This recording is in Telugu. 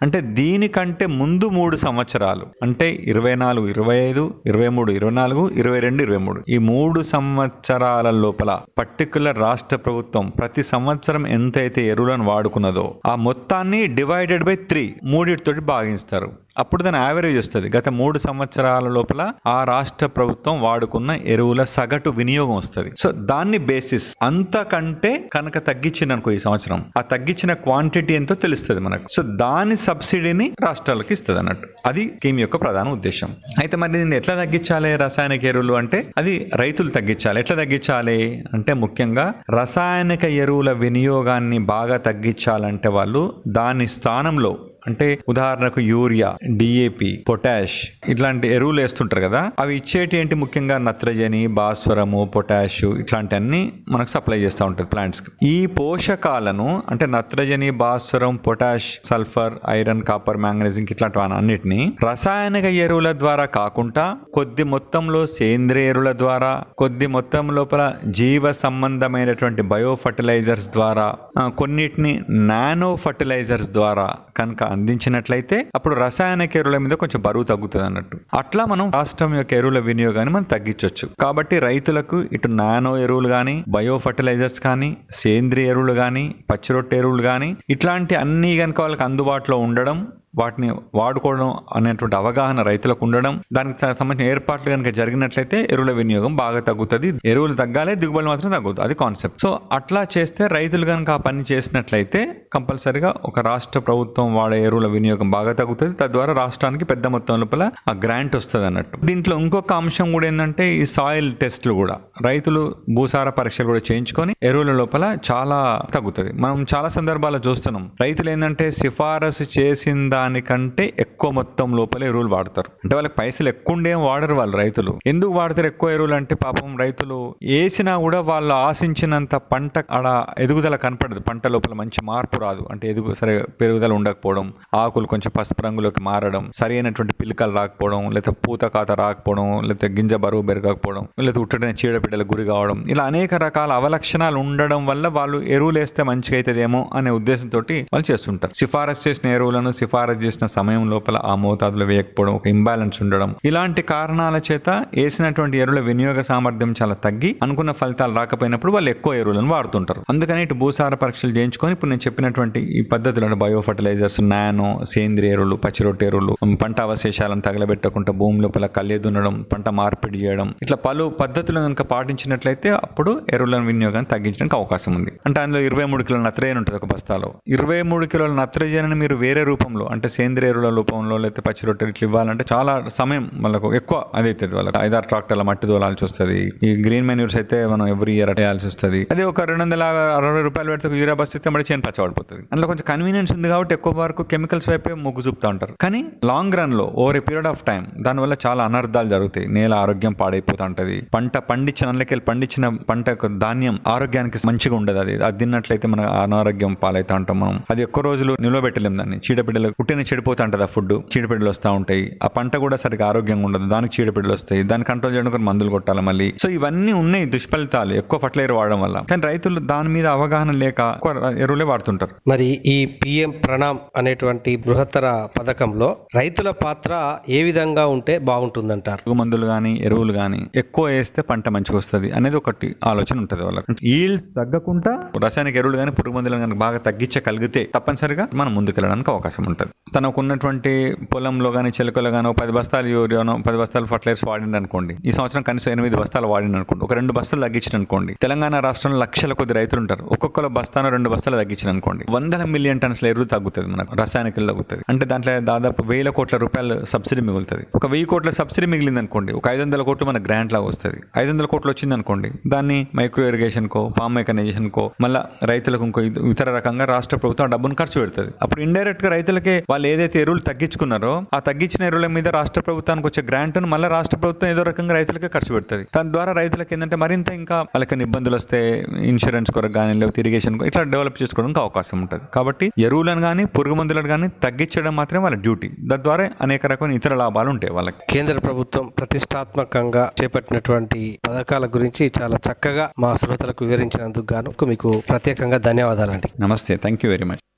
అంటే దీనికంటే ముందు 3 సంవత్సరాలు అంటే 24, 25, 23, 24, 22, 23 ఈ 3 సంవత్సరాల లోపల పర్టికులర్ రాష్ట్ర ప్రభుత్వం ప్రతి సంవత్సరం ఎంతైతే ఎరువులను వాడుకున్నదో ఆ మొత్తాన్ని డివైడెడ్ బై 3 మూడిటితోటి భాగిస్తారు. అప్పుడు దాని యావరేజ్ వస్తుంది. గత 3 సంవత్సరాల లోపల ఆ రాష్ట్ర ప్రభుత్వం వాడుకున్న ఎరువుల సగటు వినియోగం వస్తుంది. సో దాన్ని బేసిస్ అంతకంటే కనుక తగ్గించిందనుకో ఈ సంవత్సరం, ఆ తగ్గించిన క్వాంటిటీ ఎంతో తెలుస్తుంది మనకు. సో దాని సబ్సిడీని రాష్ట్రాలకు ఇస్తుంది అన్నట్టు. అది స్కీమ్ యొక్క ప్రధాన ఉద్దేశం. అయితే మరి దీన్ని ఎట్లా తగ్గించాలి రసాయనిక ఎరువులు అంటే అది రైతులు తగ్గించాలి. ఎట్లా తగ్గించాలి అంటే ముఖ్యంగా రసాయనిక ఎరువుల వినియోగాన్ని బాగా తగ్గించాలంటే వాళ్ళు దాని స్థానంలో అంటే ఉదాహరణకు యూరియా, డిఏపి, పొటాష్ ఇట్లాంటి ఎరువులు వేస్తుంటారు కదా, అవి ఇచ్చేటి ఏంటి ముఖ్యంగా నత్రజని, భాస్వరము, పొటాష్ ఇట్లాంటి అన్ని మనకు సప్లై చేస్తూ ఉంటుంది ప్లాంట్స్ కి. ఈ పోషకాలను అంటే నత్రజని, భాస్వరం, potash, sulphur, iron, copper, manganese ఇట్లాంటి అన్నిటిని రసాయనిక ఎరువుల ద్వారా కాకుండా కొద్ది మొత్తంలో సేంద్రియ ఎరువుల ద్వారా, కొద్ది మొత్తం లోపల జీవ సంబంధమైనటువంటి బయో ఫర్టిలైజర్స్ ద్వారా, కొన్నిటిని నానో ఫర్టిలైజర్స్ ద్వారా కనుక అందించినట్లయితే అప్పుడు రసాయనిక ఎరువుల మీద కొంచెం బరువు తగ్గుతుంది అన్నట్టు. అట్లా మనం రాష్ట్రం యొక్క ఎరువుల వినియోగాన్ని మనం తగ్గించవచ్చు. కాబట్టి రైతులకు ఇటు నానో ఎరువులు కానీ, బయో ఫర్టిలైజర్స్ కానీ, సేంద్రియ ఎరువులు కానీ, పచ్చిరొట్ట ఎరువులు కానీ ఇట్లాంటి అన్ని కనుక వాళ్ళకి అందుబాటులో ఉండడం, వాటిని వాడుకోవడం అనేటువంటి అవగాహన రైతులకు ఉండడం, దానికి సంబంధించిన ఏర్పాట్లు కనుక జరిగినట్లయితే ఎరువుల వినియోగం బాగా తగ్గుతుంది. ఎరువులు తగ్గాలి, దిగుబడి మాత్రం తగ్గుతుంది. అది కాన్సెప్ట్. సో అట్లా చేస్తే రైతులు కనుక ఆ పని చేసినట్లయితే కంపల్సరిగా ఒక రాష్ట్ర ప్రభుత్వం వాడే ఎరువుల వినియోగం బాగా తగ్గుతుంది. తద్వారా రాష్ట్రానికి పెద్ద మొత్తం లోపల ఆ గ్రాంట్ వస్తుంది అన్నట్టు. దీంట్లో ఇంకొక అంశం కూడా ఏంటంటే ఈ సాయిల్ టెస్ట్లు కూడా రైతులు భూసార పరీక్షలు కూడా చేయించుకొని ఎరువుల లోపల చాలా తగ్గుతుంది. మనం చాలా సందర్భాల్లో చూస్తున్నాం రైతులు ఏంటంటే సిఫారసు చేసిన దానికంటే ఎక్కువ మొత్తం లోపల ఎరువులు వాడతారు. అంటే వాళ్ళకి పైసలు ఎక్కువ ఉండేం వాడరు వాళ్ళు రైతులు. ఎందుకు వాడతారు ఎక్కువ ఎరువులు అంటే పాపం రైతులు వేసినా కూడా వాళ్ళు ఆశించినంత పంట ఆడ ఎదుగుదల కనపడదు. పంట లోపల మంచి మార్పు రాదు. అంటే సరే పెరుగుదల ఉండకపోవడం, ఆకులు కొంచెం పసుపు రంగులోకి మారడం, సరైనటువంటి పిలకలు రాకపోవడం, లేదా పూత కాత రాకపోవడం, లేదా గింజ బరువు పెరగకపోవడం, లేదా ఉట్టడిన చీడపిడ్డలకు గురి కావడం, ఇలా అనేక రకాల అవలక్షణాలు ఉండడం వల్ల వాళ్ళు ఎరువులు వేస్తే మంచిగా అవుతుందేమో అనే ఉద్దేశంతో వాళ్ళు చేస్తుంటారు. సిఫారసు చేసిన ఎరువులను సిఫారసు చేసిన సమయం లోపల ఆ మోతాదులో వేయకపోవడం, ఒక ఇంబ్యాలెన్స్ ఉండడం, ఇలాంటి కారణాల చేత వేసినటువంటి ఎరువుల వినియోగ సామర్థ్యం చాలా తగ్గి అనుకున్న ఫలితాలు రాకపోయినప్పుడు వాళ్ళు ఎక్కువ ఎరువులను వాడుతుంటారు. అందుకని ఇటు భూసార పరీక్షలు చేయించుకొని ఇప్పుడు నేను చెప్పినటువంటి ఈ పద్ధతులను బయో ఫర్టిలైజర్స్, నానో, సేంద్రియ ఎరువులు, పచ్చిరొట్ట ఎరువులు, పంట అవశేషాలను తగలబెట్టకుండా భూమి లోపల కళ్ళే దున్నడం, పంట మార్పిడి చేయడం, ఇట్లా పలు పద్ధతులు కనుక పాటించినట్లయితే అప్పుడు ఎరువుల వినియోగాన్ని తగ్గించడానికి అవకాశం ఉంది. అంటే అందులో 23 కిలోల నత్రజని ఉంటుంది ఒక బస్తాలో. 23 కిలోల నత్రజనిని మీరు వేరే రూపంలో అంటే సేంద్రియ ఎరువుల రూపంలో లేకపోతే పచ్చి రొట్టెలు ఇట్లా ఇవ్వాలంటే చాలా సమయం వాళ్ళకు ఎక్కువ అదైతుంది. వాళ్ళకి 5-6 ట్రాక్టర్ల మట్టి తోలాల్సి వస్తుంది. ఈ గ్రీన్ మెన్యూర్స్ అయితే మనం ఎవ్రీ ఇయర్ వేయాల్సి వస్తుంది. అదే ఒక 260 రూపాయలు పెడితే యూరియా బస్ ఇస్తే మరి చేను పచ్చబడిపోతుంది. అందులో కొంచెం కన్వీనియన్స్ ఉంది కాబట్టి ఎక్కువ వరకు కెమికల్స్ వైపే మొగ్గు చూపుతూ ఉంటారు. కానీ లాంగ్ రన్ లో over a period of time దానివల్ల చాలా అనర్థాలు జరుగుతాయి. నేల ఆరోగ్యం పాడైపోతూ ఉంటది. పంట పండించిన పంట ధాన్యం ఆరోగ్యానికి మంచిగా ఉండదు. అది తిన్నట్లయితే మన అనారోగ్యం పాలైతా ఉంటాం మనం. అది ఎక్కువ రోజులు నిలవబెట్టలేం. దాన్ని చీడపిడ్డలు పుట్టిన చెడిపోతా ఉంటుంది. ఆ ఫుడ్ చీడపిడ్డలు వస్తూ ఉంటాయి. ఆ పంట కూడా సరిగ్గా ఆరోగ్యంగా ఉండదు. దానికి చీడపిడ్డలు వస్తాయి. దాన్ని కంట్రోల్ చేయడానికి మందులు కొట్టాలి మళ్ళీ. సో ఇవన్నీ ఉన్నాయి దుష్ఫలితాలు ఎక్కువ ఫర్టిలైజర్ వాడడం వల్ల. కానీ రైతులు దాని మీద అవగాహన లేక ఎరువులే వాడుతుంటారు. మరి ఈ పిఎం ప్రణామ్ అనేటువంటి బృహత్తర పథకంలో రైతుల పాత్ర ఏ విధంగా ఉంటే బాగుంటుందంటారు? మందులు గానీ ఎరువులు గానీ ఎక్కువ వేస్తే పంట మంచిగా వస్తుంది అనేది ఒకటి ఆలోచన ఉంటుంది వాళ్ళకి. ఈల్డ్ తగ్గకుండా రసాయనిక ఎరువులు కానీ పురుగు మందులు కానీ బాగా తగ్గించగలిగితే తప్పనిసరిగా మనం ముందుకెళ్ళడానికి అవకాశం ఉంటుంది. తనకు ఉన్నటువంటి పొలంలో కానీ చెలకలో కానీ 10 బస్తాలు యూరియానో 10 బస్తాలు ఫర్టిలైజర్స్ వాడింది అనుకోండి. ఈ సంవత్సరం కనీసం 8 బస్తాలు వాడింది అనుకోండి. ఒక 2 బస్తాలు తగ్గించిన అనుకోండి. తెలంగాణ రాష్ట్రంలో లక్షల కొద్ది రైతులు ఉంటారు. ఒక్కొక్కరు బస్తాను 2 బస్తాలు తగ్గించిన అనుకోండి. 100 మిలియన్ టన్నుల ఎరువు తగ్గుతుంది మనకు. రసాయనికలు తగ్గుతుంది. అంటే దాంట్లో దాదాపు 1000 కోట్ల రూపాయలు సబ్సిడీ మిగులుతుంది. ఒక 1000 కోట్ల సబ్సిడీ మిగిలింది అనుకోండి. ఒక 500 కోట్లు మన గ్రాంట్ లాగా వస్తుంది. 500 కోట్లు వచ్చింది అనుకోండి. దాన్ని మైక్రో ఇరిగేషన్ కో ఫార్మ్ మెకనైజేషన్ కో మళ్ళీ రైతులకు ఇంకో ఇతర రకంగా రాష్ట్ర ప్రభుత్వం డబ్బును ఖర్చు పెడుతుంది. అప్పుడు ఇండైరెక్ట్ గా రైతులకే వాళ్ళు ఏదైతే ఎరువులు తగ్గించుకున్నారో ఆ తగ్గించిన ఎరువుల మీద రాష్ట్ర ప్రభుత్వానికి వచ్చే గ్రాంట్ మళ్ళీ రాష్ట్ర ప్రభుత్వం ఏదో రకంగా రైతులకే ఖర్చు పెడుతుంది. దాని ద్వారా రైతులకు ఏంటంటే మరింత ఇంకా వాళ్ళకి ఇబ్బందులు వస్తే ఇన్సూరెన్స్ కొరకు కానీ లేకపోతే ఇరిగేషన్ ఇట్లా డెవలప్ చేసుకోవడానికి అవకాశం ఉంటుంది. కాబట్టి ఎరువులను కానీ పురుగు మందులను కానీ తగ్గించడం మాత్రమే వాళ్ళ డ్యూటీ. తద్వారా అనేక రకమైన ఇతర లాభాలు ఉంటాయి వాళ్ళకి. కేంద్ర ప్రభుత్వం ప్రతిష్టాత్మకంగా చేపట్టినటువంటి పథకాల గురించి చాలా చక్కగా మా శ్రోతలకు వివరించినందుకు గాను మీకు ప్రత్యేకంగా ధన్యవాదాలండి. నమస్తే. Thank you very much.